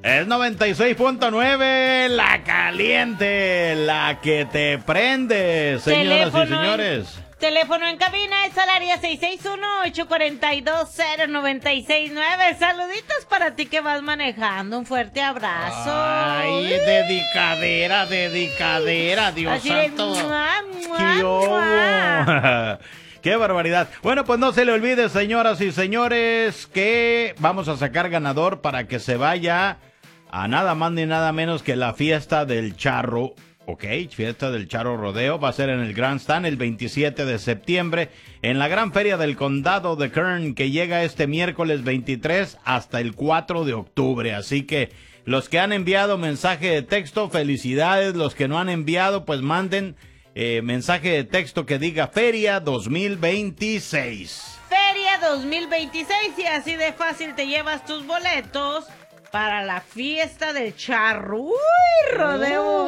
Es 96.9, la caliente, la que te prende, señoras y señores. Teléfono en cabina es al área 661-842-0969. Saluditos para ti que vas manejando. Un fuerte abrazo. Ay, dedicadera, Dios así santo. ¡Qué ¡Qué barbaridad! Bueno, pues no se le olvide, señoras y señores, que vamos a sacar ganador para que se vaya a nada más ni nada menos que la fiesta del charro. Ok, fiesta del Charro Rodeo va a ser en el Grandstand el 27 de septiembre en la Gran Feria del Condado de Kern, que llega este miércoles 23 hasta el 4 de octubre. Así que los que han enviado mensaje de texto, felicidades. Los que no han enviado, pues manden mensaje de texto que diga Feria 2026. Feria 2026 y así de fácil te llevas tus boletos para la fiesta del Charro. ¡Uy, rodeo!